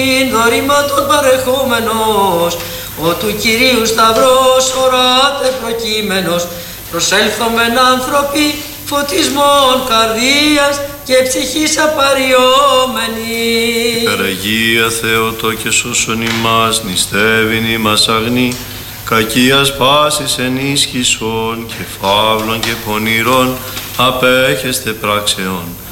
αμήν δωρήματον παρεχόμενος, ο του Κυρίου Σταυρός οράτε προκείμενος, προσέλθομεν άνθρωποι φωτισμών καρδίας και ψυχής απαριόμενοι. Υπεραγία Θεοτό και σώσον ημάς, νηστεύειν ημάς αγνή, κακίας πάσης ενίσχυσον και φαύλων και πονηρών απέχεστε πράξεων.